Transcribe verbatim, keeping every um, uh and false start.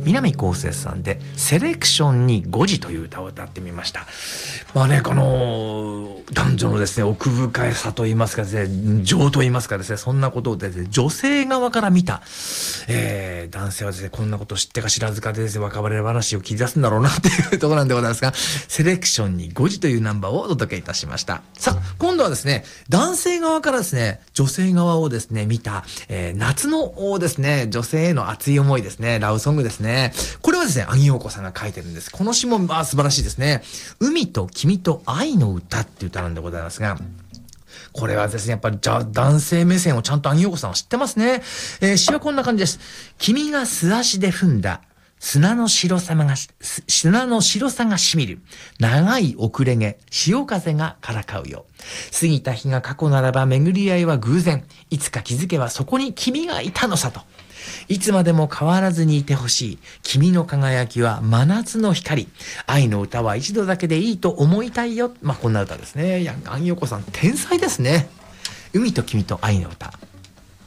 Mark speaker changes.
Speaker 1: 南こうせつさんでセレクションにごじという歌を歌ってみました。まあね、この男女のですね、奥深さといいますかですね、情といいますかですね、そんなことをですね、女性側から見た、えー、男性はですね、こんなことを知ってか知らずかでですね、若葉れ話を切り出すんだろうなっていうところなんでございますが、セレクションにごじというナンバーをお届けいたしました。さあ、今度はですね、男性側からですね、女性側をですね、見た、えー、夏のですね、女性への熱い思いですね、ラブソングですね。これはですね、阿木陽子さんが書いてるんです。この詩もまあ素晴らしいですね。海と君と愛の歌っていう歌なんでございますが、これはですね、やっぱりじゃ男性目線をちゃんと阿木陽子さんは知ってますね。えー、詩はこんな感じです。君が素足で踏んだ砂の白さが、砂の白さがしみる。長い遅れ毛、潮風がからかうよ。過ぎた日が過去ならば巡り合いは偶然。いつか気づけばそこに君がいたのさと。いつまでも変わらずにいてほしい。君の輝きは真夏の光。愛の歌は一度だけでいいと思いたいよ。まあ、こんな歌ですね。いや、阿木陽子さん天才ですね。海と君と愛の歌。